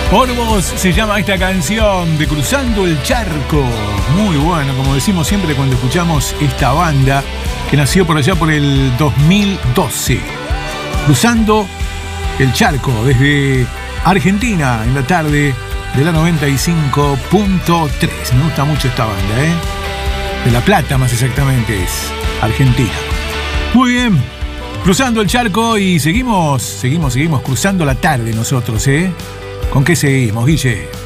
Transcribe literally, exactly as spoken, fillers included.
Por Vos se llama esta canción de Cruzando el Charco. Muy bueno, como decimos siempre cuando escuchamos esta banda que nació por allá por el dos mil doce. Cruzando el Charco desde Argentina en la tarde de la noventa y cinco punto tres. Me gusta mucho esta banda, ¿eh? De La Plata más exactamente es Argentina. Muy bien, cruzando el charco y seguimos, seguimos, seguimos cruzando la tarde nosotros, ¿eh? ¿Con qué seguimos, Guille?